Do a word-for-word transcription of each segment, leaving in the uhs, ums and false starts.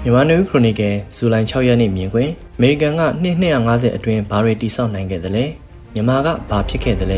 မြန်မာနယူးခရိုနီကယ်ဇူလိုင်၆ရက်နေ့မြင်ကွင်းအမေရိကန်ကနှစ်နှစ်၅၀အတွင်းဘာတွေတိစောက်နိုင်ခဲ့သလဲမြန်မာကဘာဖြစ်ခဲ့သလဲ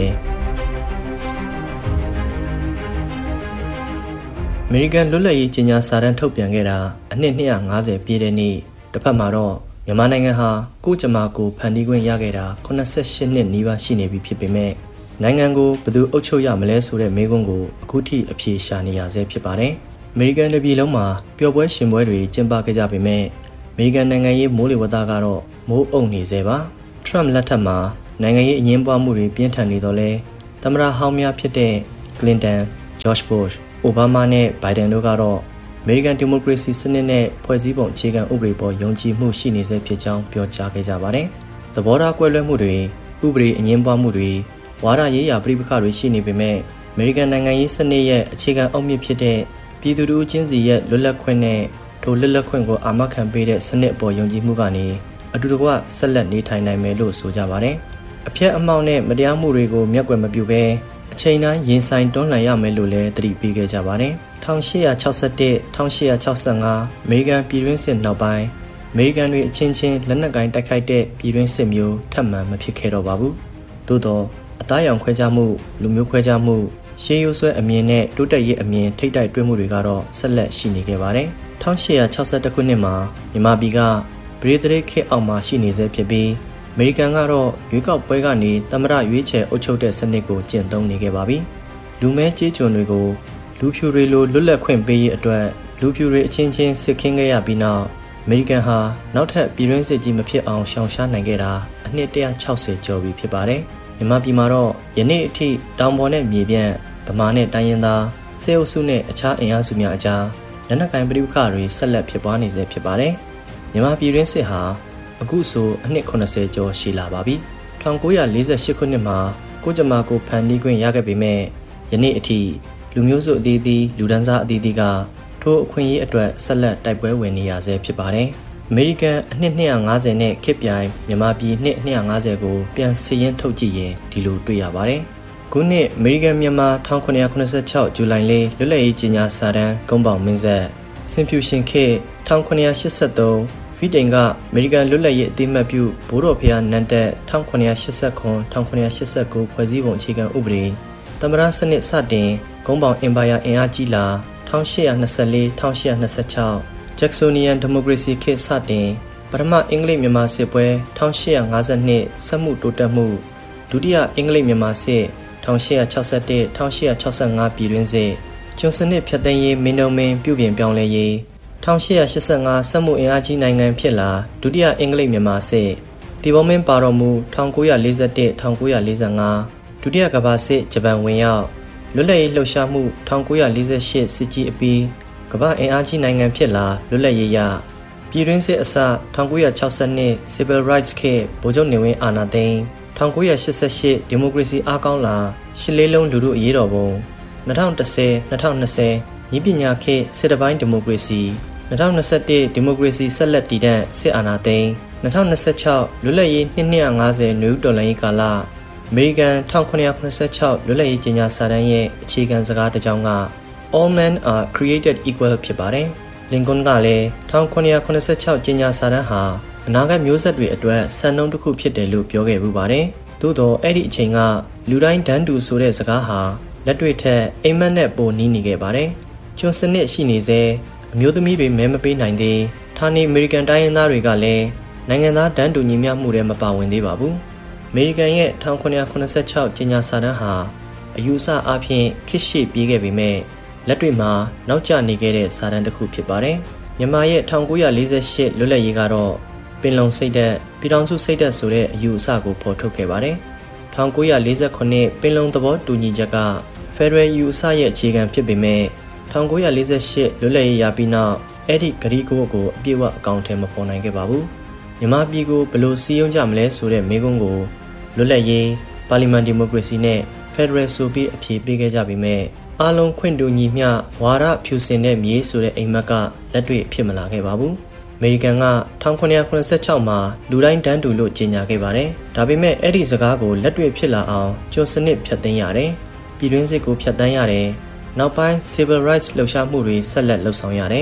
အမေရိကန်လွတ်လပ်ရေးကြေညာစာတမ်းထုတ်ပြန်ခဲ့တာအနှစ်နှစ်၅၀ပြည့်တဲ့နေ့တစ်ဖက်မှာတော့မြန်မာနိုင်ငံဟာကိုယ့်ကြမ္မာကိုဖန်တီးခွင့်ရခဲ့တာ၈၈နှစ်နီးပါးရှိနေပြီဖြစ်ပေမဲ့နိုင်ငံကိုဘယ်သူအုပ်ချုပ်ရမလဲဆိုတဲ့မေးခွန်းကိုအခုထိအဖြေရှာနေရဆဲဖြစ်ပါတယ်အမေရိကန်ပြည်လုံးမှာပျော်ပွဲရှင်ပွဲတွေကျင်းပခဲ့ကြပေမဲ့အမေရိကန်နိုင်ငံရေးမိုးလေဝသကတော့မိုးအုပ်နေစေပါထရမ့်လက်ထက်မှာနိုင်ငံရေးအငြင်းပွားမှုတွေပြင်းထန်နေတော့လဲသမ္မတဟောင်းများဖြစ်တဲ့ကလင်တန်ဂျော့ချ်ဘုရှ်အိုဘားမားနဲ့ဘိုင်ဒန်တို့ကတော့အမေရိကန်ဒီမိုကရေစီစနစ်နဲ့ဖွဲ့စည်းပုံအခြေခံဥပဒေပေါ်ယုံကြည်မှုရှိနေစေဖြစ်ကြောင်းပြောကြားခဲ့ကြပါတယ်သဘောထားကွဲလွဲမှုတွေဥပဒေအငြင်းပွားမှုတွေဝါဒရေးရာပြည်ပခါတွေရှိနေပေမဲ့အမေရိကန်နိုင်ငံရေးစနစ်ရဲ့အခြေခံအုတ်မြစ်ဖြစ်တဲ့ပြည်သူ့တို့ချင်းစီရဲ့လွတ်လပ်ခွင့်နဲ့ထိုလွတ်လပ်ခွင့်ကိုအာမခံပေးတဲ့စနစ်အပေါ်ယုံကြည်မှုကနေအတူတကွဆက်လက်နေထိုင်နိုင်မယ်လို့ဆိုကြပါတယ်။အဖျက်အမှောင့်နဲ့မတရားမှုတွေကိုမျက်ကွယ်မပြုဘဲအချိန်တိုင်းရင်ဆိုင်တွန်းလှန်ရမယ်လို့လည်းသတိပေးခဲ့ကြပါတယ်။၁၈၆၁-၁၈၆၅အမေရိကန်ပြည်တွင်းစစ်နောက်ပိုင်းအမေရိကန်တွေအချင်းချင်းလက်နက်ကိုင်တိုက်ခိုက်တဲ့ပြည်တွင်းစစ်မျိုးထပ်မံမဖြစ်ခဲ့တော့ပါဘူး။သို့တော့အသားရောင်ခွဲခြားမှုလူမျိုးခွဲခြားမှုရှေးရိုးဆွဲအမြင်နဲ့တိုးတက်ရေးအမြင်ထိတ်တိုက်တွဲမှုတွေကတော့ဆက်လက်ရှိနေခဲ့ပါတယ်။၁၈၆၁ခုနှစ်မှာမြန်မာပြည်ကဗြိတိန်ခေတ်အောက်မှာရှိနေဆဲဖြစ်ပြီးအမေရိကန်ကတော့ရွေးကောက်ပွဲကနေသမ္မတရွေးချယ်အုပ်ချုပ်တဲ့စနစ်ကိုကျင့်သုံးနေခဲ့ပါပြီ။လူမဲကြေးကျွန်တွေကိုလူဖြူတွေလိုလွတ်လပ်ခွင့်ပေးရေးအတွက်လူဖြူတွေအချင်းချင်းစစ်ခင်းခဲ့ရပြီးနောက်အမေရိကန်ဟာနောက်ထပ်ပြည်တွင်းစစ်ကြီးမဖြစ်အောင်ရှောင်ရှားနိုင်ခဲ့တာအနှစ်၁၆၀ကျော်ပြီဖြစ်ပါတယ်။မြန်မာပြည်မှာတော့ယနေ့အထိတောင်ပေါ်နဲ့မြေပြန့်ဗမာနဲ့တိုင်းရင်းသားစေအုပ်စုနဲ့အခြားအင်အားစုများအကြားလက်နက်ကိုင်ပဋိပက္ခတွေဆက်လက်ဖြစ်ပွားနေဆဲဖြစ်ပါတယ်။မြန်မာပြည်တွင်းစစ်ဟာအခုဆိုအနှစ်၇၀ကျော်ရှိလာပါပြီ။၁၉၄၈ခုနှစ်မှာကိုကြမ္မာကိုဖန်တီးခွင့်ရခဲ့ပေမဲ့ယနေ့အထိလူမျိုးစုအသီးသီးလူဒန်းစားအသီးသီးကထိုအခွင့်အရေးအတွက်ဆက်လက်တိုက်ပွဲဝင်နေရဆဲဖြစ်ပါတယ်။အမေရိကန်အနှစ်၂၅၀နဲ့ခေတ်ပြိုင်မြန်မာပြည်နှစ်၂၅၀ကိုပြန်စည်ရင်းထုတ်ကြည့်ရင်ဒီလိုတွေ့ရပါတယ်။ခုနှစ်အမေရိကန်မြန်မာ၁၉၇၆ဇူလိုင်လေးလွတ်လပ်ရေးကြေညာစာတမ်းကုန်းပေါင်မင်းဆက်စင်ဖြူရှင်ခေတ်၁၉၈၃ဗီတိန်ကအမေရိကန်လွတ်လပ်ရေးအသိအမှတ်ပြုဘိုးတော်ဖျားနန်းတက်၁၉၈၇-၁၉၈၉ဖွဲ့စည်းပုံအခြေခံဥပဒေသမ္မတစနစ်စတင်ကုန်းပေါင်အင်ပါယာအင်အားကြီးလာ၁၈၂၄-၁၈၂၆ဂျက်ဆိုနီယန်ဒီမိုကရေစီခေတ်စတင်ပထမအင်္ဂလိပ်မြန်မာစစ်ပွဲ၁၈၅၂စက်မှုတိုးတက်မှုဒုတိယအင်္ဂလိပ်မြန်မာစစ်၁၈၆၁-၁၈၆၅ပြည်တွင်းစစ်ကျွန်းစနစ်ဖြတ်သိမ်းရေးမင်းတို့မင်းပြုပြင်ပြောင်းလဲရေး၁၈၈၅စက်မှုအင်အားကြီးနိုင်ငံဖြစ်လာဒုတိယအင်္ဂလိပ်မြန်မာစစ်တီဘောမင်းပါတော်မူ၁၉၄၁-၁၉၄၅ဒုတိယကမ္ဘာစစ်ဂျပန်ဝင်ရောက်လွတ်လပ်ရေးလှုပ်ရှားမှု၁၉၄၈စစ်ကြီးအပြီးကမ္ဘာအင်အားကြီးနိုင်ငံဖြစ်လာလွတ်လပ်ရေးရပြည်တွင်းစစ်အစ၁၉၆၂ Civil Rights ခေတ်ဗိုလ်ချုပ်နေဝင်းအာဏာသိမ်း၁၉၈၈ဒီမိုကရေစီအားကောင်းလာရှစ်လေးလုံးလူထုအရေးတော်ပုံ၂၀၁၀-၂၀၂၀ညီပညာခေတ်စစ်တပိုင်းဒီမိုကရေစီ၂၀၂၁ဒီမိုကရေစီဆက်လက်တည်တံ့စစ်အာဏာသိမ်း၂၀၂၆လွတ်လပ်ရေးနှစ်၂၅၀နယူးတော်လှန်ရေးကာလအမေရိကန်၁၉၇၆လွတ်လပ်ရေးကြေညာစာတမ်းရဲ့အခြေခံစကားတစ်ကြောင်းက All men are created equal ဖြစ်ပါတယ်။လင်ကွန်းကလည်း၁၉၇၆ကြေညာစာတမ်းဟာအနာဂတ်မျိုးဆက်တွေအတွက်စံနှုန်းတစ်ခုဖြစ်တယ်လို့ပြောခဲ့ပူပါတယ်။သို့တော့အဲ့ဒီအချိန်ကလူတိုင်းတန်းတူဆိုတဲ့စကားဟာလက်တွေ့ထက်အိမ်မက်နဲ့ပိုနီးနေခဲ့ပါတယ်။ကျွန်းစနစ်ရှိနေစေအမျိုးသမီးတွေမဲမပေးနိုင်သေးဌာနေအမေရိကန်တိုင်းရင်းသားတွေကလည်းနိုင်ငံသားတန်းတူညီမျှမှုတွေမပါဝင်သေးပါဘူး။အမေရိကန်ရဲ့၁၉၇၆ကြေညာစာတမ်းဟာအယူအဆအဖြစ်ခေတ်ရှေ့ပြေးခဲ့ပေမဲ့လက်တွေ့မှာနောက်ကျနေခဲ့တဲ့စာတမ်းတစ်ခုဖြစ်ပါတယ်။မြန်မာရဲ့၁၉၄၈လွတ်လပ်ရေးကတော့ပင်လုံစိတ်ဓာတ်ပြည်ထောင်စုစိတ်ဓာတ်ဆိုတဲ့အယူအဆကိုဖော်ထုတ်ခဲ့ပါတယ်။၁၉၄ခုပင်လုံသဘောတူညီချက်ကဖက်ဒရယ်ယူအဆရဲ့အခြေခံဖြစ်ပေမဲ့၁၉၄၈လွတ်လပ်ရေးရပြီးနောက်အဲ့ဒီဂရီကိုကိုအပြည့်အဝအကောင့်ထဲမပေါ်နိုင်ခဲ့ပါဘူး။မြန်မာပြည်ကိုဘယ်လိုစည်းရုံးကြမလဲဆိုတဲ့မေးခွန်းကိုလွတ်လပ်ရေးပါလီမန်ဒီမိုကရေစီနဲ့ဖက်ဒရယ်ဆိုပြီးအဖြေပေးခဲ့ကြပေမဲ့အားလုံးခွင့်တူညီမျှဝါဒဖြူစင်တဲ့မြေဆိုတဲ့အိမ်မက်ကလက်တွေ့ဖြစ်မလာခဲ့ပါဘူး။အမေရိကန်က၁၉၇၆မှာလူတိုင်းတန်းတူလို့ကြေညာခဲ့ပါတယ်။ဒါပေမဲ့အဲ့ဒီစကားကိုလက်တွေ့ဖြစ်လာအောင်ကျွန်းစနစ်ဖြတ်သိမ်းရတယ်။ပြည်တွင်းစစ်ကိုဖြတ်တန်းရတယ်။နောက်ပိုင်း Civil Rights လှုပ်ရှားမှုတွေဆက်လက်လှုပ်ဆောင်ရတယ်။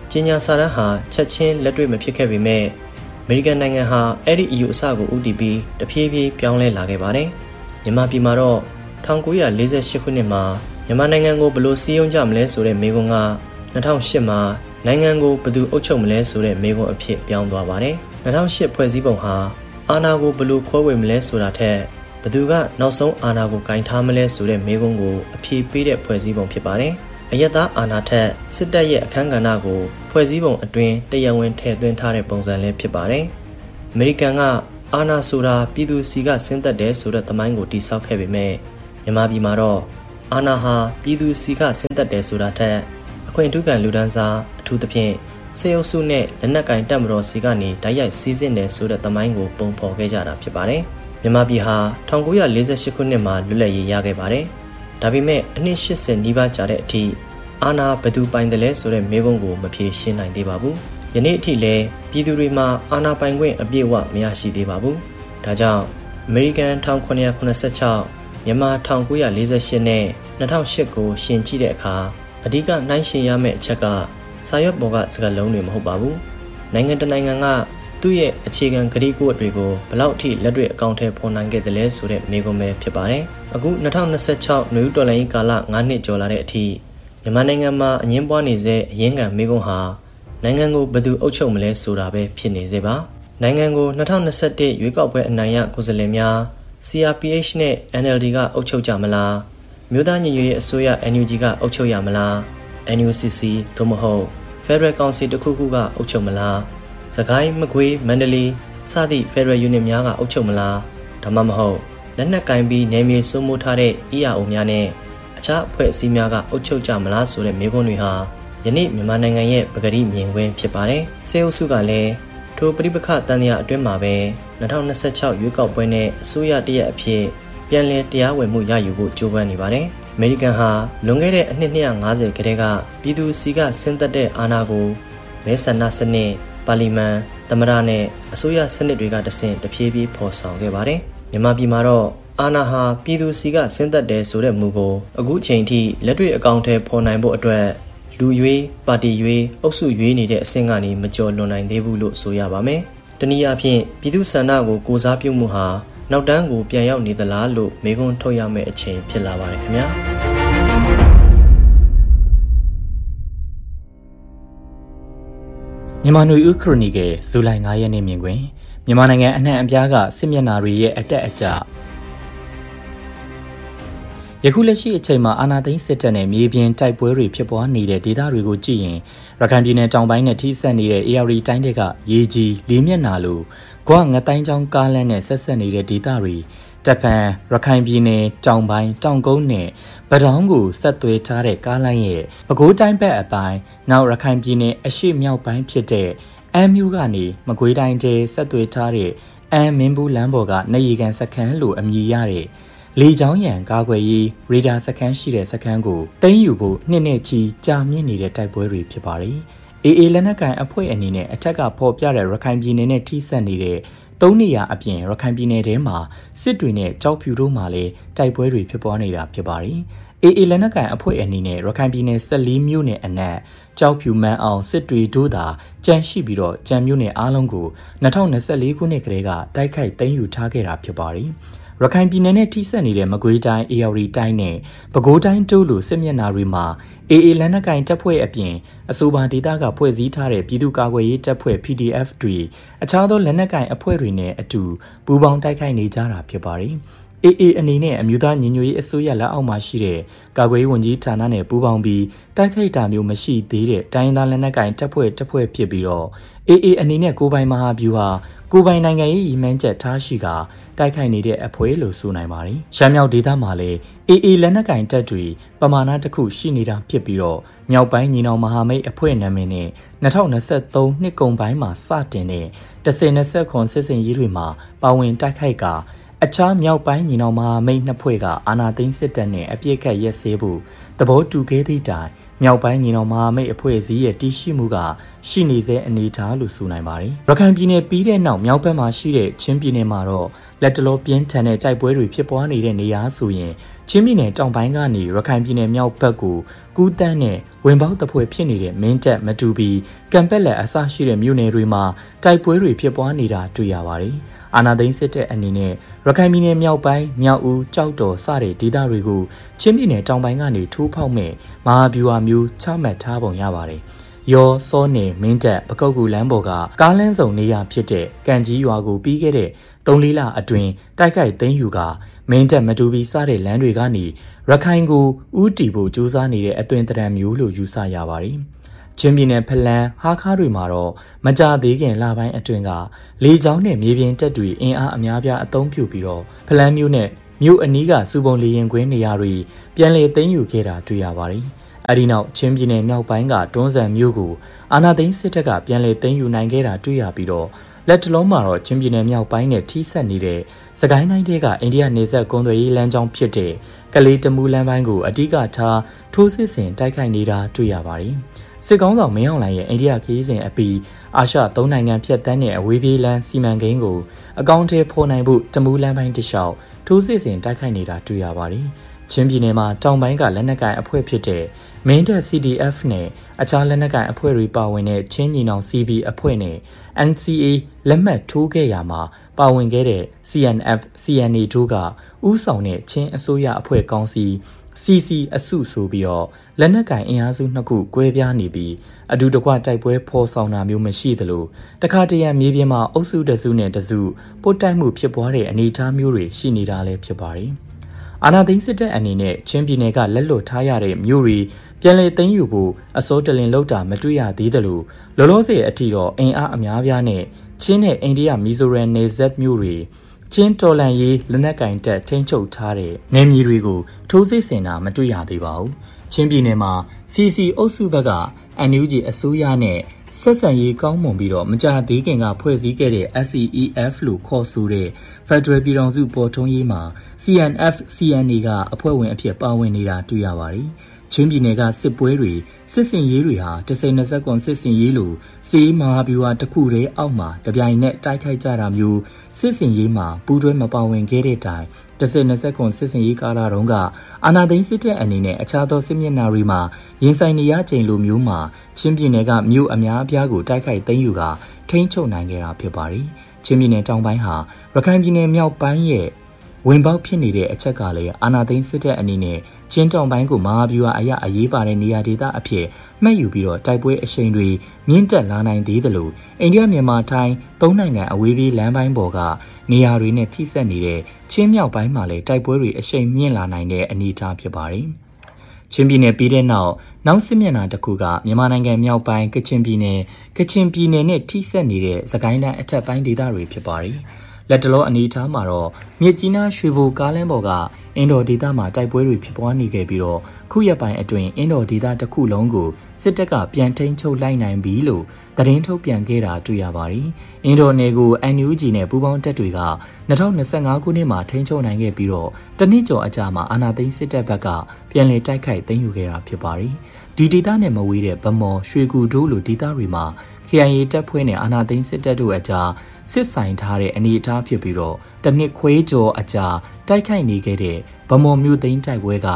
ကြီးညာစာတမ်းဟာချက်ချင်းလက်တွေ့မဖြစ်ခဲ့ပေမဲ့အမေရိကန်နိုင်ငံဟာအဲ့ဒီ E U အစကိုဦးတည်ပြီးတဖြည်းဖြည်းပြောင်းလဲလာခဲ့ပါတယ်။မြန်မာပြည်မှာတော့၁၉၄၈ခုနှစ်မှာမြန်မာနိုင်ငံကိုဘယ်လိုစည်းရုံးကြမလဲဆိုတဲ့မေးခွန်းက၂၀၀၈မှာနိုင်ငံကိုဘယ်သူအုပ်ချုပ်မလဲဆိုတဲ့မေးခွန်းအဖြစ်ပြောင်းသွားပါတယ်။၂၀၀၈ဖွဲ့စည်းပုံဟာအာဏာကိုဘယ်လိုခွဲဝေမလဲဆိုတာထက်ဘယ်သူကနောက်ဆုံးအာဏာကိုကင်ထားမလဲဆိုတဲ့မေးခွန်းကိုအဖြေပေးတဲ့ဖွဲ့စည်းပုံဖြစ်ပါတယ်။အယက်သားအာဏာထက်စစ်တပ်ရဲ့အခမ်းကဏ္ဍကိုဖွဲ့စည်းပုံအတွင်းတရားဝင်ထည့်သွင်းထားတဲ့ပုံစံလည်းဖြစ်ပါတယ်။အမေရိကန်ကအာဏာဆိုတာပြည်သူစီကဆင်းသက်တယ်ဆိုတဲ့သမိုင်းကိုတည်ဆောက်ခဲ့ပေမဲ့မြန်မာပြည်မှာတော့အာဏာဟာပြည်သူစီကဆင်းသက်တယ်ဆိုတာထက်အခွင့်အထူးခံလူဒန်းစားအထူးသဖြင့်စေအုပ်စုနဲ့လက်နက်ကိုင်တပ်မတော်စီကနေတိုက်ရိုက်စီးဆင်းတယ်ဆိုတဲ့သမိုင်းကိုပုံဖော်ခဲ့ကြတာဖြစ်ပါတယ်။မြန်မာပြည်ဟာ၁၉၄၈ခုနှစ်မှာလွတ်လပ်ရေးရခဲ့ပါတယ်။ဒါပေမဲ့အနှစ်၈၀နီးပါးကြာတဲ့အထိအာဏာဘယ်သူပိုင်တယ်လဲဆိုတဲ့မေးခွန်းကိုမဖြေရှင်းနိုင်သေးပါဘူး။ယနေ့အထိလည်းပြည်သူတွေမှာအာဏာပိုင်ခွင့်အပြည့်အဝမရရှိသေးပါဘူး။ဒါကြောင့်အမေရိကန်၁၉၇၆မြန်မာ၁၉၄၈နဲ့၂၀၀၈ကိုရှင်ကြည့်တဲ့အခါအဓိကနှိုင်းယှဉ်ရမယ့်အချက်ကစာရွက်ပေါ်ကစကားလုံးတွေမဟုတ်ပါဘူး။နိုင်ငံတနိုင်ငံကသူ့ရဲ့အခြေခံကတိကဝတ်တွေကိုဘလောက်အထိလက်တွေ့အကောင့်ထဲပေါ်နိုင်ခဲ့တယ်လဲဆိုတဲ့မေးခွန်းပဲဖြစ်ပါတယ်။အခု၂၀၂၆နွေဦးတော်လှန်ရေးကာလ၅နှစ်ကျော်လာတဲ့အထိမြန်မာနိုင်ငံမှာအငင်းပွားနေတဲ့အရင်းခံမေးခွန်းဟာနိုင်ငံကိုဘယ်သူအုပ်ချုပ်မလဲဆိုတာပဲဖြစ်နေစေပါ။နိုင်ငံကို၂၀၂၁ရွေးကောက်ပွဲအနိုင်ရကိုယ်စားလှယ်များ C R P H နဲ့ N L D ကအုပ်ချုပ်ကြမလား။မြို့သားညီညွတ်ရေးအစိုးရ N U G ကအုပ်ချုပ်ရမလား။ N U C C သို့မဟုတ် Federal Council တစ်ခုခုကအုပ်ချုပ်မလား။စကိုင်းမကွေးမန္တလေးစသည့် Federal Unit များကအုပ်ချုပ်မလား။ဒါမှမဟုတ်လက်နက်ကင်ပြီးနယ်မြေစိုးမိုးထားတဲ့ E R O များနဲ့အခြားအဖွဲ့အစည်းများကအုပ်ချုပ်ကြမလားဆိုတဲ့မေးခွန်းတွေဟာယနေ့မြန်မာနိုင်ငံရဲ့ပကတိမြင်ကွင်းဖြစ်ပါတယ်။စေအုပ်စုကလည်းထိုပဋိပက္ခတန်တရားအတွင်းမှာပဲ၂၀၂၆ရွေးကောက်ပွဲနဲ့အစိုးရတရက်အဖြစ်ပြန်လည်တရားဝင်မှုရယူဖို့ကြိုးပမ်းနေပါတယ်။အမေရိကန်ဟာလွန်ခဲ့တဲ့အနှစ်၂၅၀ခန့်ကပြည်သူစီကဆင်းသက်တဲ့အာဏာကိုမဲဆန္ဒစနစ်ပါလီမန်သမ္မတနဲ့အစိုးရစနစ်တွေကတဆင့်တဖြည်းဖြည်းဖော်ဆောင်ခဲ့ပါတယ်။မြန်မာပြည်မှာတော့အာဏာဟာပြည်သူစီကဆင်းသက်တယ်ဆိုတဲ့မူကိုအခုချိန်ထိလက်တွေ့အကောင့်ထဲပေါ်နိုင်ဖို့အတွက်လူရွေးပါတီရွေးအုပ်စုရွေးနေတဲ့အဆင့်ကနေမကျော်လွန်နိုင်သေးဘူးလို့ဆိုရပါမယ်။တနည်းအားဖြင့်ပြည်သူဆန္ဒကိုကိုစားပြုမှုဟာနောက်တန်းကိုပြန်ရောက်နေသလားလို့မေးခွန်းထုတ်ရမယ့်အချိန်ဖြစ်လာပါတယ်ခင်ဗျာမြန်မာနွေဦးခရိုနီကယ်ဇူလိုင်၅ရက်နေ့မြင်ကွင်းမြန်မာနိုင်ငံအနှံ့အပြားကစစ်မျက်နှာတွေရဲ့အတက်အကျယခုလက်ရှိအချိန်မှာအာဏာသိမ်းစစ်တပ်နဲ့မြေပြင်တိုက်ပွဲတွေဖြစ်ပွားနေတဲ့ဒေသတွေကိုကြည့်ရင်ရခိုင်ပြည်နယ်တောင်ပိုင်းနဲ့ထိစပ်နေတဲ့ A R D တိုင်းတွေကရေကြီးလေးမျက်နှာလိုဂွငတိုင်းချောင်းကားလမ်းနဲ့ဆက်ဆက်နေတဲ့ဒေသတွေတပ်ဖန်ရခိုင်ပြည်နယ်တောင်ပိုင်းတောင်ကုန်းနဲ့ဗတောင်းကိုဆက်သွယ်ထားတဲ့ကားလမ်းရဲ့ပဲခူးတိုင်းဘက်အပိုင်းနောက်ရခိုင်ပြည်နယ်အရှေ့မြောက်ပိုင်းဖြစ်တဲ့အမ်းမြို့ကနေမကွေးတိုင်းကျဲဆက်သွယ်ထားတဲ့အမ်းမင်းဘူးလမ်းပေါ်ကနေရီကန်စခန်းလိုအမည်ရတဲ့လေချောင်းရံကားကွယ်ရေးရေဒါစခန်းရှိတဲ့စခန်းကိုသိမ်းယူဖို့နှစ်နှစ်ချီကြာမြင့်နေတဲ့တိုက်ပွဲတွေဖြစ်ပါတယ်။ A A လက်နက်ကိုင်အဖွဲ့အနေနဲ့အထက်ကဖော်ပြတဲ့ရခိုင်ပြည်နယ်နဲ့ထိစပ်နေတဲ့သုံးနေရာအပြင်ရခိုင်ပြည်နယ်ထဲမှာစစ်တွေနဲ့ကြောက်ဖြူတို့မှာလည်းတိုက်ပွဲတွေဖြစ်ပွားနေတာဖြစ်ပါတယ်။ A A လက်နက်ကိုင်အဖွဲ့အနေနဲ့ရခိုင်ပြည်နယ်၁၄မြို့နယ်အနက်ကြောက်ဖြူမန်းအောင်စစ်တွေတို့သာကြန့်ရှိပြီးတော့ကြံမြို့နယ်အားလုံးကို၂၀၂၄ခုနှစ်ကတည်းကတိုက်ခိုက်သိမ်းယူထားခဲ့တာဖြစ်ပါတယ်။ရခိုင်ပြည်နယ်နဲ့ထိစပ်နေတဲ့မကွေးတိုင်း A R D တိုင်းနဲ့ပဲခူးတိုင်းတို့လိုစစ်မျက်နှာတွေမှာ A A လက်နက်ကိုင်တပ်ဖွဲ့အပြင်အဆိုပါဒေသကဖွဲ့စည်းထားတဲ့ပြည်သူ့ကာကွယ်ရေးတပ်ဖွဲ့ P D F တွေအခြားသောလက်နက်ကိုင်အဖွဲ့တွေနဲ့အတူပူးပေါင်းတိုက်ခိုက်နေကြတာဖြစ်ပါတယ်။ A A အနေနဲ့အမျိုးသားညီညွတ်ရေးအစိုးရလက်အောက်မှာရှိတဲ့ကာကွယ်ရေးဝန်ကြီးဌာနနဲ့ပူးပေါင်းပြီးတိုက်ခိုက်တာမျိုးမရှိသေးတဲ့တိုင်းသားလက်နက်ကိုင်တပ်ဖွဲ့တပ်ဖွဲ့ဖြစ်ပြီးတော့ A A အနေနဲ့ကိုပိုင်မဟာဗျူဟာကိုပိုင်နိုင်ငံရေးရည်မှန်းချက်ထားရှိကတိုက်ခိုက်နေတဲ့အဖွဲ့လို့ဆိုနိုင်ပါတယ်။ရှမ်းမြောက်ဒေသမှာလည်း A A လက်နက်ကိုင်တပ်တွေပမာဏတစ်ခုရှိနေတာဖြစ်ပြီးတော့မြောက်ပိုင်းညီနောင်မဟာမိတ်အဖွဲ့နာမည်နဲ့၂၀၂၃နှစ်ကုန်ပိုင်းမှာစတင်တဲ့တစ်ဆယ်၂၇စစ်စင်ရေးတွေမှာပါဝင်တိုက်ခိုက်ကအခြားမြောက်ပိုင်းညီနောင်မဟာမိတ်နှစ်ဖွဲ့ကအာဏာသိမ်းစစ်တပ်နဲ့အပြစ်ခတ်ရက်စဲဖို့သဘောတူခဲ့သည့်တိုင်မြောက်ပိုင်းညီနောင်မဟာမိတ်အဖွဲ့အစည်းရဲ့တည်ရှိမှုကရှိနေစေအနေထားလို့ဆိုနိုင်ပါတယ်။ရခိုင်ပြည်နယ်ပြီးတဲ့နောက်မြောက်ဘက်မှာရှိတဲ့ချင်းပြည်နယ်မှာတော့လက်တလောပြင်းထန်တဲ့တိုက်ပွဲတွေဖြစ်ပွားနေတဲ့နေရာဆိုရင်ချင်းပြည်နယ်တောင်ပိုင်းကနေရခိုင်ပြည်နယ်မြောက်ဘက်ကိုကူးတန်းနဲ့ဝင်ပေါက်တပွဲဖြစ်နေတဲ့မင်းတပ်မတူပီကံပက်လက်အစရှိတဲ့မြို့နယ်တွေမှာတိုက်ပွဲတွေဖြစ်ပွားနေတာတွေ့ရပါတယ်။အာဏာသိမ်းစစ်တပ်အနေနဲ့ရခိုင်ပြည်နယ်မြောက်ပိုင်းမြောက်ဦးကြောက်တော်စတဲ့ဒေသတွေကိုချင်းပြည်နယ်တောင်ပိုင်းကနေထိုးဖောက်မဲ့မဟာဗျူဟာမျိုးချမှတ်ထားပုံရပါတယ်။ရောစောနယ်မင်းတပ်ပကုတ်ကူလမ်းပေါ်ကကားလမ်းစုံနေရာဖြစ်တဲ့ကံကြီးရွာကိုပြီးခဲ့တဲ့သုံးလေးလအတွင်းတိုက်ခိုက်သိမ်းယူကမင်းတပ်မတူပီစတဲ့လမ်းတွေကနေရခိုင်ကိုဥတီဖို့ကြိုးစားနေတဲ့အသွင်သဏ္ဍာန်မျိုးလို့ယူဆရပါတယ်။ချင်းပြည်နယ်ဖလန်းဟာခါတွေမှာတော့မကြသေးခင်လပိုင်းအတွင်းကလေကြောင်းနဲ့မြေပြင်တပ်တွေအင်အားအများပြားအသုံးပြုပြီးတော့ဖလန်းမြို့နဲ့မြို့အနီးကစူပုံလေရင်ကွင်းနေရာတွေပြန်လည်သိမ်းယူခဲ့တာတွေ့ရပါတယ်။အဲဒီနောက်ချင်းပြည်နယ်မြောက်ပိုင်းကတွန်းဇံမြို့ကိုအာဏာသိမ်းစစ်တပ်ကပြန်လည်သိမ်းယူနိုင်ခဲ့တာတွေ့ရပြီးတော့လက်တလုံးမှာတော့ချင်းပြည်နယ်မြောက်ပိုင်းနဲ့ထိစပ်နေတဲ့စကိုင်းတိုင်းတွေကအိန္ဒိယနေဆက်ကုန်းသွယ်ရေးလမ်းကြောင်းဖြစ်တဲ့ကလေးတမူလမ်းပိုင်းကိုအဓိကထားထိုးစစ်ဆင်တိုက်ခိုက်နေတာတွေ့ရပါတယ်။စစ်ကောင်းဆောင်မင်းအောင်လှိုင်ရဲ့အိန္ဒိယခရီးစဉ်အပြီးအာရှသုံးနိုင်ငံဖြတ်တန်းတဲ့အဝေးပြေးလမ်းစီမံကိန်းကိုအကောင့်ထဲဖော်နိုင်ဖို့တမူလမ်းပိုင်းတစ်လျှောက်ထိုးစစ်ဆင်တိုက်ခိုက်နေတာတွေ့ရပါတယ်။ချင်းပြည်နယ်မှာတောင်ပိုင်းကလက်နက်ကိုင်အဖွဲ့ဖြစ်တဲ့မင်းတပ် စီ ဒီ အက်ဖ် နဲ့အခြားလက်နက်ကိုင်အဖွဲ့တွေပါဝင်တဲ့ချင်းညီနောင် စီ ဘီ အဖွဲ့နဲ့ အန် စီ အေ လက်မှတ်ထိုးခဲ့ရမှာပါဝင်ခဲ့တဲ့ စီ အန် အက်ဖ် စီ အန် အေ တို့ကဥဆောင်တဲ့ချင်းအစိုးရအဖွဲ့ကောင်စီ စီ စီ အစုဆိုပြီးတော့လက်နက်ကိုင်အင်အားစုနှစ်ခုကွဲပြားနေပြီးအတူတကွတိုက်ပွဲဖော်ဆောင်တာမျိုးမရှိသလိုတခါတရံမြေပြင်မှာအုပ်စုတစုနဲ့တစုပုတ်တိုက်မှုဖြစ်ပွားတဲ့အနေအထားမျိုးတွေရှိနေတာလည်းဖြစ်ပါတယ်။အာဏာသိမ်းစစ်တပ်အနေနဲ့ချင်းပြည်နယ်ကလက်လွတ်ထားရတဲ့မြို့တွေပြန်လည်သိမ်းယူဖို့အစိုးတလင်လောက်တာမတွေ့ရသေးသလိုလောလောဆယ်အထိတော့အင်အားအများပြားနဲ့ချင်းနဲ့အိန္ဒိယမီဇိုရမ်နယ်စပ်မြို့တွေချင်းတော်လန်ရေးလက်နက်ကင်တပ်ထိန်းချုပ်ထားတဲ့နယ်မြေတွေကိုထိုးစစ်ဆင်တာမတွေ့ရသေးပါဘူး။ချင်းပြည်နယ်မှာ စီ စီ အုပ်စုဘက်က အန် ယူ ဂျီ အစိုးရနဲ့ဆက်ဆံရေးကောင်းမွန်ပြီးတော့မကြာသေးခင်ကဖွဲ့စည်းခဲ့တဲ့ အက်စ် စီ အီ အက်ဖ် လို့ခေါ်ဆိုတဲ့ Federal ပြည်ထောင်စုပေါ်ထွန်းရေးမှာ စီ အန် အက်ဖ် စီ အန် အေ ကအဖွဲ့ဝင်အဖြစ်ပါဝင်နေတာတွေ့ရပါတယ်။ချင်းပြည်နယ်ကစစ်ပွဲတွေစစ်စင်ရေးတွေဟာတစိမ့်နှစ်ဆက်ကွန်စစ်စင်ရေးလိုစီးမဟာဗျူဟာတစ်ခုတည်းအောက်မှာတပြိုင်နက်တိုက်ခိုက်ကြတာမျိုးစစ်စင်ရေးမှာပူးတွဲမပါဝင်ခဲ့တဲ့တိုင်တစိမ့်နှစ်ဆက်ကွန်စစ်စင်ရေးကာလတုန်းကအာဏာသိမ်းစစ်တပ်အနေနဲ့အခြားသောစစ်မျက်နှာတွေမှာရင်ဆိုင်နေရချိန်လိုမျိုးမှာချင်းပြည်နယ်ကမြို့အများအပြားကိုတိုက်ခိုက်သိမ်းယူကထိန်းချုပ်နိုင်ခဲ့တာဖြစ်ပါတယ်။ချင်းပြည်နယ်တောင်ပိုင်းဟာရခိုင်ပြည်နယ်မြောက်ပိုင်းရဲ့ဝင်ပေါက်ဖြစ်နေတဲ့အချက်ကလည်းအာဏာသိမ်းစစ်တပ်အနေနဲ့ချင်းတောင်ပိုင်းကိုမဟာဗျူဟာအရအရေးပါတဲ့နေရာဒေသအဖြစ်မှတ်ယူပြီးတော့တိုက်ပွဲအရှိန်တွေမြင့်တက်လာနိုင်သေးသလိုအိန္ဒိယမြန်မာထိုင်းသုံးနိုင်ငံအဝေးပြေးလမ်းပိုင်းပေါ်ကနေရာတွေနဲ့ထိစပ်နေတဲ့ချင်းမြောက်ပိုင်းမှာလည်းတိုက်ပွဲတွေအရှိန်မြင့်လာနိုင်တဲ့အနေအထားဖြစ်ပါတယ်။ချင်းပြည်နယ်ပြီးတဲ့နောက်နောက်စစ်မျက်နှာတစ်ခုကမြန်မာနိုင်ငံမြောက်ပိုင်းကချင်ပြည်နယ်ကချင်ပြည်နယ်နဲ့ထိစပ်နေတဲ့စကိုင်းတိုင်းအထက်ပိုင်းဒေသတွေဖြစ်ပါတယ်။လက်တလောအနေအထားမှာတော့မြစ်ကြီးနားရွှေဘိုကားလမ်းပေါ်ကအင်ဒိုဒေသမှာတိုက်ပွဲတွေဖြစ်ပွားနေခဲ့ပြီးတော့ခုရက်ပိုင်းအတွင်းအင်ဒိုဒေသတစ်ခုလုံးကိုစစ်တပ်ကပြန်ထိန်းချုပ်လိုက်နိုင်ပြီလို့သတင်းထုတ်ပြန်ခဲ့တာတွေ့ရပါတယ်။အင်ဒိုနယ်ကို အန် ယူ ဂျီ နဲ့ပူးပေါင်းတပ်တွေက၂၀၂၅ခုနှစ်မှာထိန်းချုပ်နိုင်ခဲ့ပြီးတော့တနည်းကျော်အကြာမှာအာဏာသိမ်းစစ်တပ်ဘက်ကပြန်လည်တိုက်ခိုက်သိမ်းယူခဲ့တာဖြစ်ပါတယ်။ဒီဒေသနဲ့မဝေးတဲ့ဗမော်ရွှေကူတို့လိုဒေသတွေမှာ ကေ အိုင် အေ တပ်ဖွဲ့နဲ့အာဏာသိမ်းစစ်တပ်တို့အကြားစစ်ဆိုင်ထားတဲ့အနေအထားဖြစ်ပြီးတော့တနစ်ခွေးကျော်အကြာတိုက်ခိုက်နေခဲ့တဲ့ဗမော်မြို့သိမ်းတိုက်ပွဲက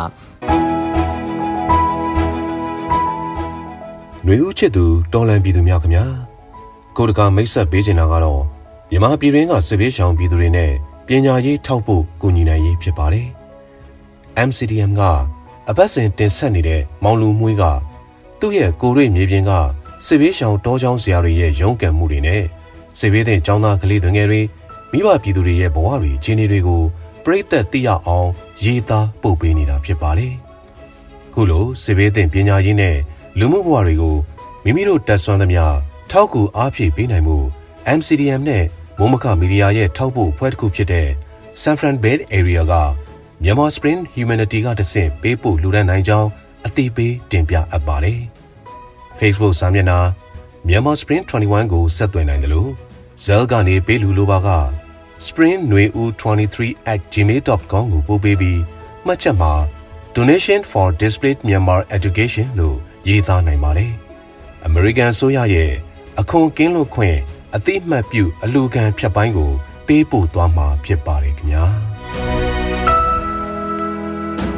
ຫນွေဦးချစ်သူတော်လန်ပြည်သူများခင်ဗျာကိုတကာမိတ်ဆက်ပေးချင်တာကတော့မြန်မာပြည်ရင်းကစစ်ဘေးရှောင်ပြည်သူတွေနဲ့ပညာရေးထောက်ပို့ကူညီနိုင်ရေးဖြစ်ပါတယ် အမ် စီ ဒီ အမ် ကအပတ်စဉ်တင်ဆက်နေတဲ့မောင်လူမွေးကသူ့ရဲ့ကိုရိမြေပြင်ကစစ်ဘေးရှောင်တောချောင်းဆရာတွေရဲ့ရုန်းကန်မှုတွေနဲ့စစ်ဘေးတဲ့ကျောင်းသားကလေးတွေငယ်တွေမိဘပြည်သူတွေရဲ့ဘဝတွေခြေနေတွေကိုပြိသက်သိရအောင်ရေးသားပို့ပေးနေတာဖြစ်ပါတယ်ခုလိုစစ်ဘေးတဲ့ပညာရေးနဲ့လူမှုဘဝတွေကိုမိမိတို့တက်ဆွမ်းသမျှထောက်ကူအားဖြည့်ပေးနိုင်မှု အမ် စီ ဒီ အမ် နဲ့မိုးမခမီဒီယာရဲ့ထောက်ပို့အဖွဲ့တစ်ခုဖြစ်တဲ့ San Fran Bay Area ကမြန်မာ Spring Humanity ကတဆင့်ပေးပို့လူဒန်းနိုင်ကြောင်းအသိပေးတင်ပြအပ်ပါတယ် Facebook စာမျက်နှာမြန်မာ Spring ၂၁ ကိုဆက်သွယ်နိုင်တယ်လို့ဇဲလ်ကနေပေးလူလိုပါက spring nui u twenty-three at gmail dot com ကိုပို့ပေးပြီးမှတ်ချက်မှာ donation for displaced Myanmar education လို့ရေးသားနိုင်ပါတယ်။ American ဆိုရရဲ့အခွန်ကင်းလွတ်ခွင့်အတိအမှတ်ပြုအလူခံဖြတ်ပိုင်းကိုပေးပို့သွားမှာဖြစ်ပါတယ်ခင်ဗျာ။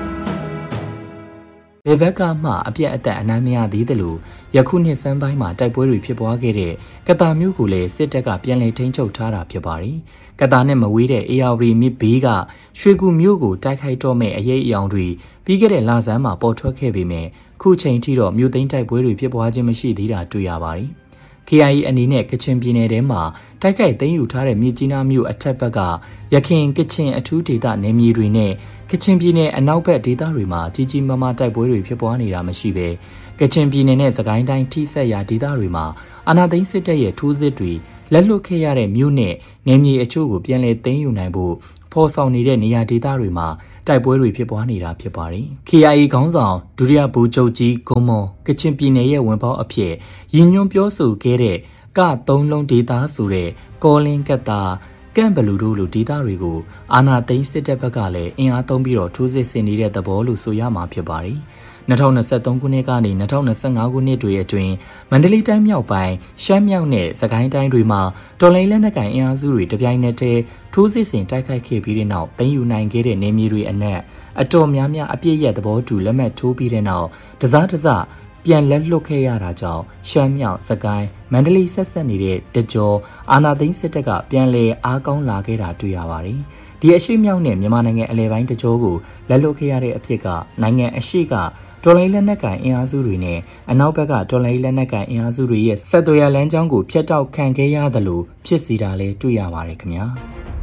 ဘယ်ဘက်ကမှအပြတ်အသက်အနမ်းမရသေးသလိုယခုနှစ်စမ်းပိုင်းမှာတိုက်ပွဲတွေဖြစ်ပွားခဲ့တဲ့ကတာမြို့ကိုလည်းစစ်တပ်ကပြန်လည်ထိန်းချုပ်ထားတာဖြစ်ပါတယ်။ကတာနဲ့မဝေးတဲ့အေယာဝတီမြစ်ဘေးကရွှေကူမြို့ကိုတိုက်ခိုက်တော့မဲ့အရေးအယောင်တွေပြီးခဲ့တဲ့လဆန်းမှာပေါ်ထွက်ခဲ့ပေမဲ့ခုချိန်ထိတော့မြို့သိမ်းတိုက်ပွဲတွေဖြစ်ပွားခြင်းမရှိသေးတာတွေ့ရပါတယ်။ K I A အနေနဲ့ကချင်ပြည်နယ်ထဲမှာတိုက်ခိုက်သိမ်းယူထားတဲ့မြစ်ကြီးနားမြို့အထက်ဘက်ကရခိုင်ကချင်အထူးဒေသနယ်မြေတွေနဲ့ကချင်ပြည်နယ်အနောက်ဘက်ဒေသတွေမှာကြီးကြီးမားမားတိုက်ပွဲတွေဖြစ်ပွားနေတာမရှိပဲကချင်ပြည်နယ်နဲ့စကိုင်းတိုင်းထိစပ်ရာဒေသတွေမှာအာဏာသိမ်းစစ်တပ်ရဲ့ထိုးစစ်တွေလက်လွတ်ခဲ့ရတဲ့မြို့နဲ့နယ်မြေအချို့ကိုပြန်လည်သိမ်းယူနိုင်ဖို့ဖော်ဆောင်နေတဲ့နေရာဒေသတွေမှာတိုက်ပွဲတွေဖြစ်ပွားနေတာဖြစ်ပါတယ်။ K I A ခေါင်းဆောင်ဒုတိယဗိုလ်ချုပ်ကြီးဂွန်မွန်ကချင်ပြည်နယ်ရဲ့ဝင်ပေါက်အဖြစ်ရည်ညွှန်းပြောဆိုခဲ့တဲ့ကသုံးလုံးဒေသဆိုတဲ့ကောလင်းကတာကန့်ဘလူတို့လိုဒေသတွေကိုအာဏာသိမ်းစစ်တပ်ဘက်ကလည်းအင်အားသုံးပြီးတော့ထိုးစစ်ဆင်နေတဲ့သဘောလို့ဆိုရမှာဖြစ်ပါတယ်။၂၀၂၃ခုနှစ်ကနေ၂၀၂၅ခုနှစ်တွေအတွင်းမန္တလေးတိုင်းမြောက်ပိုင်းရှမ်းမြောက်နဲ့စကိုင်းတိုင်းတွေမှာတော်လှန်ရေးလက်နက်ကိုင်အင်အားစုတွေတပြိုင်နက်တည်းထိုးစစ်ဆင်တိုက်ခိုက်ခဲ့ပြီးတဲ့နောက်သိမ်းယူနိုင်ခဲ့တဲ့နေမြေတွေအနက်အတော်များများအပြည့်ရဲ့သဘောတူလက်မှတ်ထိုးပြီးတဲ့နောက်တစားတစားပြန်လက်လွတ်ခဲ့ရတာကြောင့်ရှမ်းမြောက်စကိုင်းမန္တလေးဆက်ဆက်နေတဲ့တကြောအာနာသိန်းစစ်တပ်ကပြန်လည်အားကောင်းလာခဲ့တာတွေ့ရပါတယ်။ဒီအရှိမြောက်နဲ့မြန်မာနိုင်ငံအလဲပိုင်းတကြောကိုလက်လွတ်ခဲ့ရတဲ့အဖြစ်ကနိုင်ငံအရှိကတော်လိုင်းလက်နက်ကိုင်အင်အားစုတွေနဲ့အနောက်ဘက်ကတော်လိုင်းလက်နက်ကိုင်အင်အားစုတွေရဲ့ဆက်သွယ်ရလမ်းကြောင်းကိုဖျက်တောက်ခံခဲ့ရသလိုဖြစ်စီတာလည်းတွေ့ရပါတယ်ခင်ဗျာ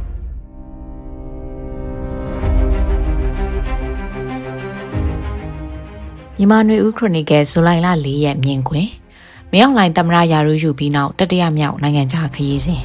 မြန်မာနွေဦးခရိုနီကယ်ဇူလိုင်လ၄ရက်မြင်ကွင်းမင်းအောင်လှိုင်သမ္မတရာထူးယူပြီးနောက်တတိယမြောက်နိုင်ငံခြားခရီးစဉ်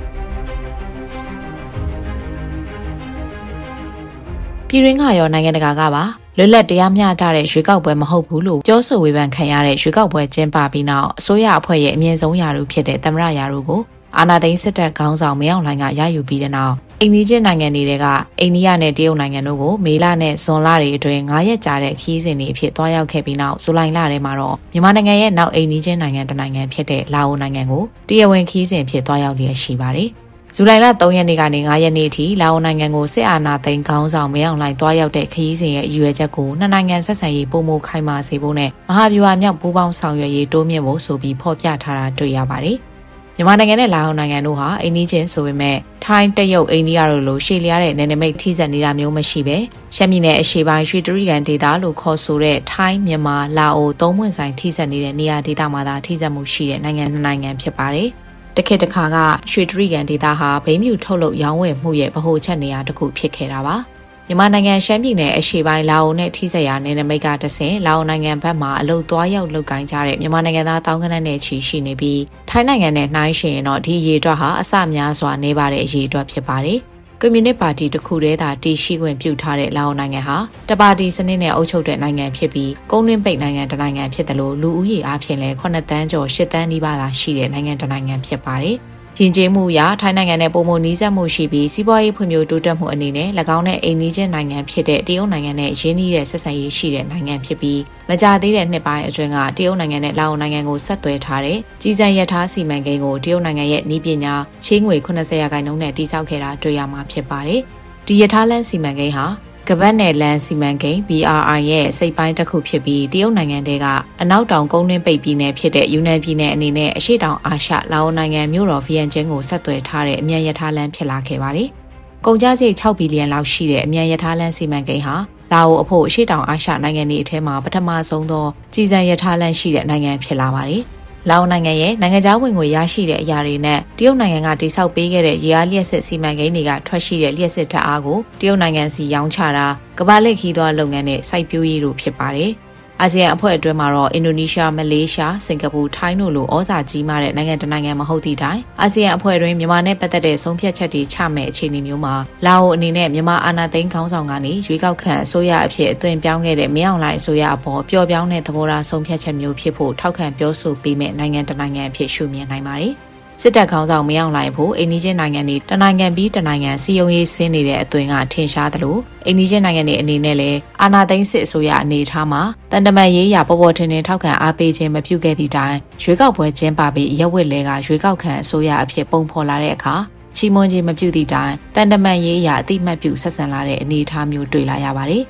ပြည်တွင်းကရောနိုင်ငံတကာကပါလွတ်လပ်တရားမျှတတဲ့ရွေးကောက်ပွဲမဟုတ်ဘူးလို့ပြောဆိုဝေဖန်ခံရတဲ့ရွေးကောက်ပွဲကျင်းပပြီးနောက်အစိုးရအဖွဲ့ရဲ့အမြင့်ဆုံးရာထူးဖြစ်တဲ့သမ္မတရာထူးကိုအာဏာသိမ်းစစ်တပ်ခေါင်းဆောင်မင်းအောင်လှိုင်ကရယူပြီးတဲ့နောက်အိန္ဒိယနိုင်ငံတွေကအိန္ဒိယနဲ့တရုတ်နိုင်ငံတို့ကိုမေလနဲ့ဇွန်လတွေအတွင်း၅ရက်ကြာတဲ့ခရီးစဉ်တွေအဖြစ်တွားရောက်ခဲ့ပြီးနောက်ဇူလိုင်လထဲမှာတော့မြန်မာနိုင်ငံရဲ့နောက်အိန္ဒိယနိုင်ငံတစ်နိုင်ငံဖြစ်တဲ့လာအိုနိုင်ငံကိုတရားဝင်ခရီးစဉ်ဖြစ်တွားရောက်လျက်ရှိပါတယ်။ဇူလိုင်လ၃ရက်နေ့ကနေ၅ရက်နေ့အထိလာအိုနိုင်ငံကိုစစ်အာဏာသိမ်းခေါင်းဆောင်မင်းအောင်လှိုင်တွားရောက်တဲ့ခရီးစဉ်ရဲ့အရွယ်ချက်ကိုနှစ်နိုင်ငံဆက်ဆံရေးပုံမခိုင်မာစေဖို့နဲ့မဟာဗျူဟာမြောက်ပူးပေါင်းဆောင်ရွက်ရေးတိုးမြင့်ဖို့ဆိုပြီးဖော်ပြထားတာတွေ့ရပါတယ်။မြန်မာနိုင်ငံနဲ့လာအိုနိုင်ငံတို့ဟာအိန္ဒိချင်းဆိုပေမဲ့ထိုင်းတရုတ်အိန္ဒိယတို့လိုရှေ့လျားတဲ့နယ်နိမိတ်ထိစပ်နေတာမျိုးမရှိပဲရှမ်းပြည်နယ်အရှေ့ပိုင်းရွှေတြိဂံဒေသလို့ခေါ်ဆိုတဲ့ထိုင်းမြန်မာလာအိုသုံးပွင့်ဆိုင်ထိစပ်နေတဲ့နေရာဒေသမှာသာထိစပ်မှုရှိတဲ့နိုင်ငံနှစ်နိုင်ငံဖြစ်ပါတယ်။တခေတ်တစ်ခါကရွှေတြိဂံဒေသဟာဘိန်းမြူထုတ်လုပ်ရောင်းဝယ်မှုရဲ့ဗဟိုချက်နေရာတစ်ခုဖြစ်ခဲ့တာပါ။မြန်မာနိုင်ငံရှမ်းပြည်နယ်အရှေ့ပိုင်းလာအိုနဲ့ထိစပ်ရာနယ်နိမိတ်ကတဆင့်လာအိုနိုင်ငံဘက်မှအလုတ်သွားရောက်လုပ်ကိုင်ကြတဲ့မြန်မာနိုင်ငံသားတောင်းကနက်နဲ့ချီရှိနေပြီးထိုင်းနိုင်ငံနဲ့နှိုင်းယှဉ်ရင်တော့ဒီရေအတွက်ဟာအဆများစွာနေပါတဲ့အရေးအတွက်ဖြစ်ပါတယ်။ကွန်မြူနစ်ပါတီတစ်ခုတည်းသာတည်ရှိခွင့်ပြုထားတဲ့လာအိုနိုင်ငံဟာတပါတီစနစ်နဲ့အုပ်ချုပ်တဲ့နိုင်ငံဖြစ်ပြီးကုန်းတွင်းပိတ်နိုင်ငံတစ်နိုင်ငံဖြစ်တယ်လို့လူဦးရေအပြင်လည်းခုနှစ်တန်းကျော်ရှစ်တန်းနီးပါးသာရှိတဲ့နိုင်ငံတစ်နိုင်ငံဖြစ်ပါတယ်။ယဉ်ကျေးမှုအရထိုင်းနိုင်ငံနဲ့ပုံမှန်နီးစပ်မှုရှိပြီးစီးပွားရေးဖွံ့ဖြိုးတိုးတက်မှုအနေနဲ့၎င်းနဲ့အိမ်နီးချင်းနိုင်ငံဖြစ်တဲ့တရုတ်နိုင်ငံနဲ့ရင်းနှီးတဲ့ဆက်ဆံရေးရှိတဲ့နိုင်ငံဖြစ်ပြီးမကြာသေးတဲ့နှစ်ပိုင်းအတွင်းကတရုတ်နိုင်ငံနဲ့လာအိုနိုင်ငံကိုဆက်သွယ်ထားတဲ့ကြီးစံရထားစီမံကိန်းကိုတရုတ်နိုင်ငံရဲ့နည်းပညာချေးငွေ80ရာခိုင်နှုန်းနဲ့တည်ဆောက်ခဲ့တာတွေ့ရမှာဖြစ်ပါတယ်။ဒီရထားလမ်းစီမံကိန်းဟာကပတ်နယ်လန်စီမံကိန်း B R I ရဲ့စိတ်ပိုင်းတစ်ခုဖြစ်ပြီးတရုတ်နိုင်ငံတဲကအနောက်တောင်ကုန်းတွင်းပိတ်ပြည်နယ်ဖြစ်တဲ့ယူနန်ပြည်နယ်အနေနဲ့အရှေ့တောင်အာရှလာအိုနိုင်ငံမြို့တော်ဗီယန်ကျင်းကိုဆက်သွယ်ထားတဲ့အမြန်ရထားလမ်းဖြစ်လာခဲ့ပါတယ်။ကုန်ကျစရိတ်၆ဘီလီယံလောက်ရှိတဲ့အမြန်ရထားလမ်းစီမံကိန်းဟာလာအိုအဖို့အရှေ့တောင်အာရှနိုင်ငံတွေအထက်မှာပထမဆုံးသောကြီးစံရထားလမ်းရှိတဲ့နိုင်ငံဖြစ်လာပါတယ်။လာအိုနိုင်ငံရဲ့နိုင်ငံခြားဝင်ငွေရရှိတဲ့အရာတွေနဲ့တရုတ်နိုင်ငံကတိစောက်ပေးခဲ့တဲ့ရေအားလျှက်စစ်စီမံကိန်းတွေကထွက်ရှိတဲ့လျှက်စစ်ဓာတ်အားကိုတရုတ်နိုင်ငံစီရောင်းချတာကမ္ဘာလက်ခီးသွားလုပ်ငန်းနဲ့စိုက်ပျိုးရေးတို့ဖြစ်ပါတယ်။အာဆီယံအဖွဲ့အတွင်းမှာတော့အင်ဒိုနီးရှား၊မလေးရှား၊စင်ကာပူ၊ထိုင်းတို့လိုဩဇာကြီးမားတဲ့နိုင်ငံတစ်နိုင်ငံမဟုတ်သည့်တိုင်အာဆီယံအဖွဲ့တွင်မြန်မာနဲ့ပတ်သက်တဲ့ဆုံးဖြတ်ချက်တွေချမဲ့အခြေအနေမျိုးမှာလာအိုအနေနဲ့မြန်မာအာဏာသိမ်းခေါင်းဆောင်ကနေရွေးကောက်ခံအစိုးရအဖြစ်အသွင်ပြောင်းခဲ့တဲ့မင်းအောင်လှိုင်အစိုးရအပေါ်ပျော့ပြောင်းတဲ့သဘောထားဆုံးဖြတ်ချက်မျိုးဖြစ်ဖို့ထောက်ခံပြောဆိုပေးမဲ့နိုင်ငံတစ်နိုင်ငံအဖြစ်ရှုမြင်နိုင်ပါတယ်။စစ်တပ်ခေါင်းဆောင်မင်းအောင်လှိုင်ဖို့အိန္ဒိယနိုင်ငံတွေတနိုင်ငံပြီးတနိုင်ငံစီယုံရေးဆင်းနေတဲ့အသွင်ကထင်ရှားသလိုအိန္ဒိယနိုင်ငံတွေအနေနဲ့လည်းအာဏာသိမ်းစစ်အစိုးရအနေထားမှာတန်တမန်ရေးရာပေါ်ပေါ်ထင်ထင်ထောက်ခံအားပေးခြင်းမပြုခဲ့သည့်တိုင်ရွေးကောက်ပွဲကျင်းပပြီးရက်ဝက်လဲကရွေးကောက်ခံအစိုးရအဖြစ်ပုံဖော်လာတဲ့အခါချီးမွမ်းခြင်းမပြုသည့်တိုင်တန်တမန်ရေးရာအတိမတ်ပြုဆက်ဆံလာတဲ့အနေအထားမျိုးတွေ့လာရပါတယ်။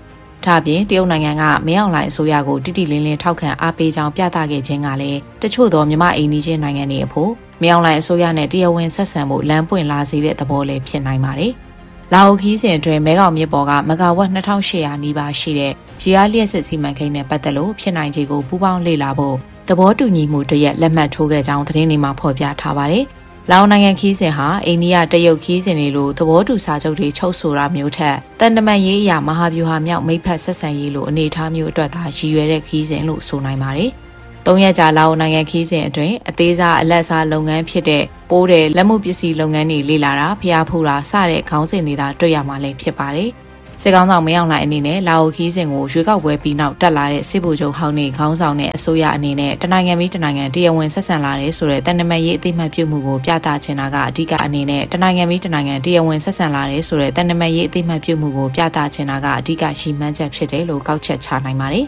ဒါအပြင်တရုတ်နိုင်ငံကမင်းအောင်လှိုင်အစိုးရကိုတိတိလင်းလင်းထောက်ခံအားပေးကြောင်းပြသခဲ့ခြင်းကလည်းတချို့သောမြန်မာအိမ်နီးချင်းနိုင်ငံတွေအဖို့မင်းအောင်လှိုင်အစိုးရနဲ့တရားဝင်ဆက်ဆံမှုလမ်းပွင့်လာစေတဲ့သဘောလည်းဖြစ်နိုင်ပါတယ်။လာအိုခီးစဉ်အတွင်းမဲခေါင်မြစ်ပေါ်ကမဂါဝက်နှစ်ထောင်ရှစ်ရာနီးပါးရှိတဲ့ဂျီအာလျက်စစ်စီမံကိန်းနဲ့ပတ်သက်လို့ဖြစ်နိုင်ခြေကိုပူးပေါင်းလေ့လာဖို့သဘောတူညီမှုတရက်လက်မှတ်ထိုးခဲ့ကြောင်းသတင်းတွေမှာဖော်ပြထားပါတယ်။လာအိုနိုင်ငံခီးစဉ်ဟာအိန္ဒိယတရုတ်ခီးစဉ်တွေလိုသဘောတူစာချုပ်တွေချုပ်ဆိုတာမျိုးထက်တန်တမန်ရေးအရာမဟာဗျူဟာမြောက်မိဖက်ဆက်ဆံရေးလိုအနေအထားမျိုးအတွက်သာရည်ရွယ်တဲ့ခီးစဉ်လို့ဆိုနိုင်ပါတယ်။သုံးရက်ကြာလာအိုနိုင်ငံခီးစဉ်အတွင်းအသေးစားအလက်စားလုပ်ငန်းဖြစ်တဲ့ပိုးတဲ့လက်မှုပစ္စည်းလုပ်ငန်းတွေလေ့လာတာဖျားဖူးတာစတဲ့ခေါင်းစဉ်တွေသာတွေ့ရမှာလည်းဖြစ်ပါတယ်။စစ်ကောင်ဆောင်မင်းအောင်လှိုင်အနေနဲ့လာအိုခီးစဉ်ကိုရွေးကောက်ပွဲပြီးနောက်တက်လာတဲ့စစ်ဗိုလ်ချုပ်ဟောင်းနေခေါင်းဆောင်တဲ့အစိုးရအနေနဲ့တနိုင်ငံပြီးတနိုင်ငံတရားဝင်ဆက်ဆံလာတဲ့ဆိုတဲ့တန်တမန်ရေးအသိမှတ်ပြုမှုကိုပြသချင်တာကအဓိကအနေနဲ့တနိုင်ငံပြီးတနိုင်ငံတရားဝင်ဆက်ဆံလာတဲ့ဆိုတဲ့တန်တမန်ရေးအသိမှတ်ပြုမှုကိုပြသချင်တာကအဓိကရှိမှန်းချက်ဖြစ်တယ်လို့ကောက်ချက်ချနိုင်ပါတယ်